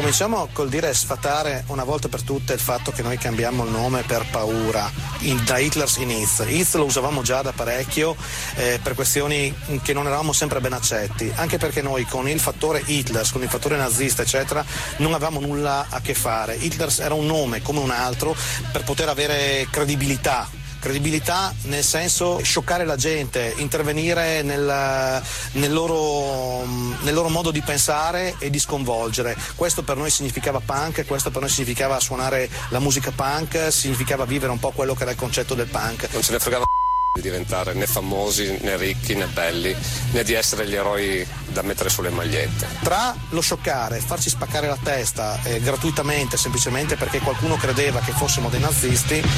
Cominciamo col dire sfatare una volta per tutte il fatto che noi cambiamo il nome per paura, da Hitlers in Hitz lo usavamo già da parecchio per questioni che non eravamo sempre ben accetti, anche perché noi con il fattore Hitler, con il fattore nazista eccetera non avevamo nulla a che fare. Hitler era un nome come un altro per poter avere credibilità nel senso scioccare la gente, intervenire nel loro modo di pensare e di sconvolgere. Questo per noi significava punk, questo per noi significava suonare la musica punk, significava vivere un po' quello che era il concetto del punk. Non ce ne fregava di diventare né famosi, né ricchi, né belli, né di essere gli eroi da mettere sulle magliette. Tra lo scioccare, farci spaccare la testa gratuitamente, semplicemente perché qualcuno credeva che fossimo dei nazisti,